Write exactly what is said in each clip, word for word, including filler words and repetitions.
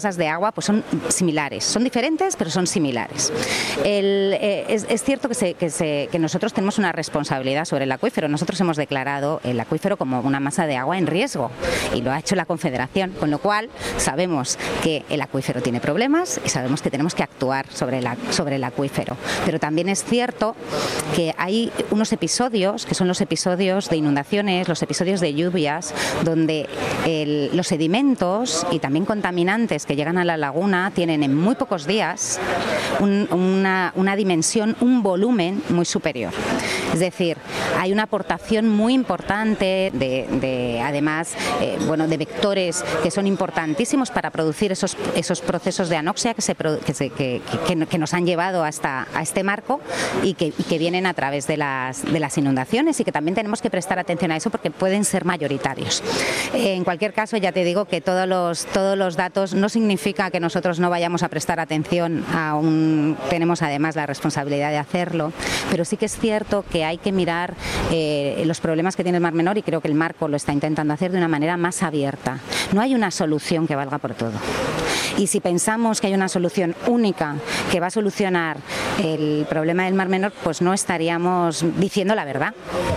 de agua pues son similares, son diferentes pero son similares. El, eh, es, es cierto que, se, que, se, que nosotros tenemos una responsabilidad sobre el acuífero. Nosotros hemos declarado el acuífero como una masa de agua en riesgo y lo ha hecho la Confederación, con lo cual sabemos que el acuífero tiene problemas y sabemos que tenemos que actuar sobre, la, sobre el acuífero. Pero también es cierto que hay unos episodios que son los episodios de inundaciones, los episodios de lluvias, donde el, los sedimentos y también contaminantes que llegan a la laguna tienen en muy pocos días un, una, una dimensión, un volumen muy superior. Es decir, hay una aportación muy importante de, de además, eh, bueno, de vectores que son importantísimos para producir esos, esos procesos de anoxia que, se, que, se, que, que, que nos han llevado hasta a este marco y que, y que vienen a través de las, de las inundaciones y que también tenemos que prestar atención a eso porque pueden ser mayoritarios. Eh, en cualquier caso, ya te digo que todos los, todos los datos no significa que nosotros no vayamos a prestar atención a un... Tenemos además la responsabilidad de hacerlo, pero sí que es cierto que hay que mirar eh, los problemas que tiene el Mar Menor y creo que el marco lo está intentando hacer de una manera más abierta. No hay una solución que valga por todo. Y si pensamos que hay una solución única que va a solucionar el problema del Mar Menor, pues no estaríamos diciendo la verdad.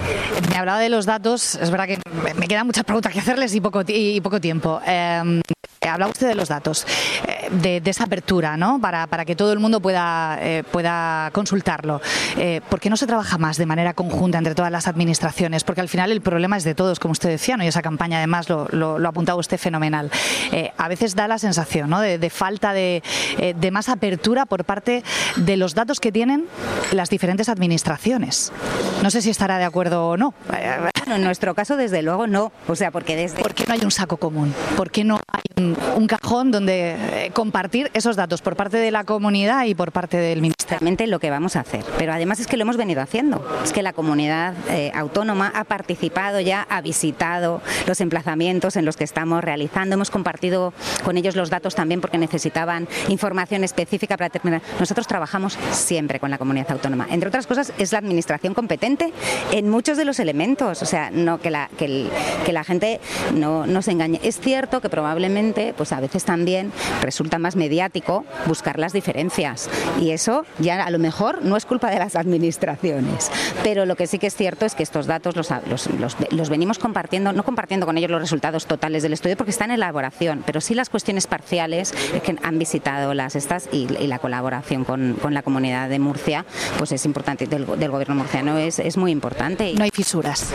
Me hablaba de los datos, es verdad que me quedan muchas preguntas que hacerles y poco, y poco tiempo. Eh, hablaba usted de los datos, eh, de, de esa apertura, ¿no? Para, para que todo el mundo pueda, eh, pueda consultarlo. Eh, ¿Por qué no se trabaja más de manera conjunta entre todas las administraciones? Porque al final el problema es de todos, como usted decía, ¿no? Y esa campaña además lo, lo, lo ha apuntado usted fenomenal. Eh, a veces da la sensación, ¿no? de, de falta de, eh, de más apertura por parte de los datos que tienen las diferentes administraciones. No sé si estará de acuerdo o no. Bueno, en nuestro caso, desde luego, no. O sea, porque desde... ¿Por qué no hay un saco común? ¿Por qué no hay un, un cajón donde eh, compartir esos datos por parte de la comunidad y por parte del Ministerio? Realmente lo que vamos a hacer. Pero además es que lo hemos venido haciendo. Es que la comunidad eh, autónoma ha participado ya, ha visitado los emplazamientos en los que estamos realizando. Hemos compartido con ellos los datos también porque necesitaban información específica para terminar. Nosotros trabajamos siempre con la comunidad autónoma. Entre otras cosas, es la administración competente en muchos de los elementos. O sea, no que la, que el, que la gente no, no se engañe. Es cierto que probablemente, pues a veces también resulta más mediático buscar las diferencias. Y eso ya a lo mejor no es culpa de las administraciones. Pero lo que sí que es cierto es que estos datos los, los, los, los venimos compartiendo, no compartiendo con ellos los resultados totales del estudio porque están en elaboración, pero sí las cuestiones parciales que han visitado las estas y, y la colaboración con, con la comunidad de Murcia, pues es importante, del, del gobierno murciano es, es muy importante. No hay fisuras.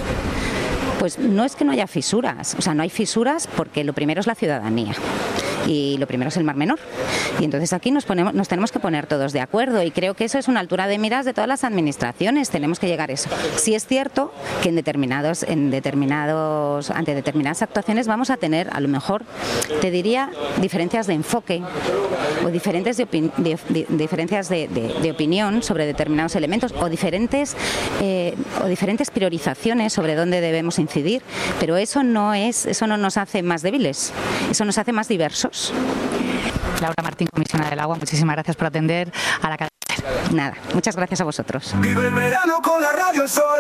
Pues no es que no haya fisuras, o sea, no hay fisuras porque lo primero es la ciudadanía. Y lo primero es el Mar Menor. Y entonces aquí nos, ponemos, nos tenemos que poner todos de acuerdo y creo que eso es una altura de miras de todas las administraciones. Tenemos que llegar a eso. Sí es cierto que en determinados, en determinados, ante determinadas actuaciones vamos a tener, a lo mejor, te diría, diferencias de enfoque o diferentes de, opin, de, de, diferencias de, de, de opinión sobre determinados elementos o diferentes, eh, o diferentes priorizaciones sobre dónde debemos incidir. Pero eso no es, eso no nos hace más débiles, eso nos hace más diversos. Laura Martín, comisionada del agua, muchísimas gracias por atender a la cadena. Nada, muchas gracias a vosotros. Vive el verano con la Radio El Sol.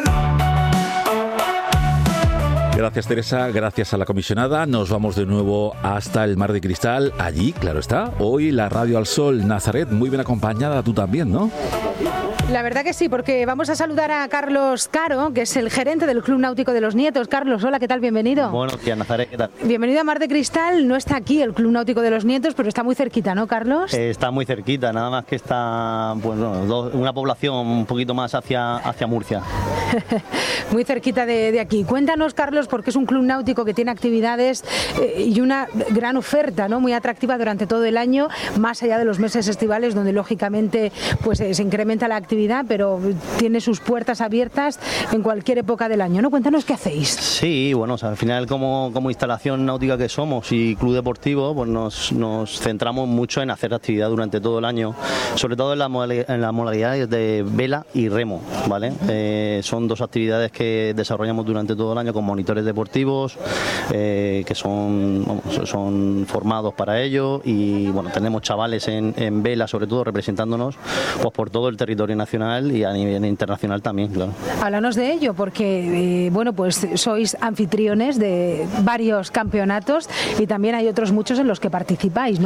Gracias, Teresa, gracias a la comisionada. Nos vamos de nuevo hasta el Mar de Cristal. Allí, claro está, hoy la Radio Al Sol Nazaret, muy bien acompañada, tú también, ¿no? La verdad que sí, porque vamos a saludar a Carlos Caro, que es el gerente del Club Náutico de los Nietos. Carlos, hola, ¿qué tal? Bienvenido. Buenos días, Nazaret, ¿qué tal? Bienvenido a Mar de Cristal. No está aquí el Club Náutico de los Nietos, pero está muy cerquita, ¿no, Carlos? Eh, está muy cerquita, nada más que está, pues, bueno, dos, una población un poquito más hacia, hacia Murcia. Muy cerquita de, de aquí. Cuéntanos, Carlos, porque es un club náutico que tiene actividades eh, y una gran oferta, ¿no? Muy atractiva durante todo el año, más allá de los meses estivales, donde lógicamente pues eh, se incrementa la actividad, pero tiene sus puertas abiertas en cualquier época del año, ¿no? Cuéntanos qué hacéis. Sí, bueno, o sea, al final como, como instalación náutica que somos y club deportivo, pues nos, nos centramos mucho en hacer actividad durante todo el año, sobre todo en, la modalidad, en las modalidades de vela y remo, ¿vale? Eh, son dos actividades que desarrollamos durante todo el año con monitores deportivos eh, que son, vamos, son formados para ello y bueno, tenemos chavales en, en vela sobre todo representándonos pues por todo el territorio nacional nacional y a nivel internacional también, claro. Háblanos de ello, porque eh, bueno, pues sois anfitriones de varios campeonatos y también hay otros muchos en los que participáis, ¿no?